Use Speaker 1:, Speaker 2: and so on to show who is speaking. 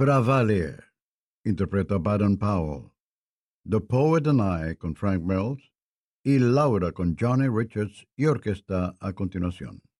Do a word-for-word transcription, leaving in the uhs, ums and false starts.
Speaker 1: Pravalier interpreta Baden Powell, The Poet and I con Frank Mills y Laura con Johnny Richards y orquesta a continuación.